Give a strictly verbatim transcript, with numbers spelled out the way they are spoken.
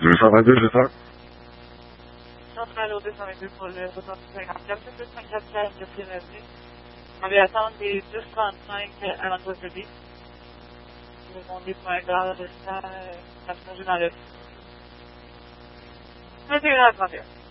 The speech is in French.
deux cent vingt-deux, c'est ça? Centrale au deux cent vingt-deux pour le retentissement cinquante-quatre, deux cent quatre-vingt-quatre, quatrième avenue. On va attendre des deux trente-cinq à l'endroit de l'île. On est pour un gaz de ça, ça se dans le vingt et un à trente et un.